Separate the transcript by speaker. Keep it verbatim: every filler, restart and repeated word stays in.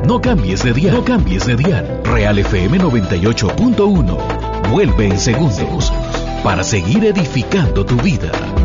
Speaker 1: No cambies de dial. No cambies de dial. Real F M noventa y ocho punto uno. Vuelve en segundos para seguir edificando tu vida.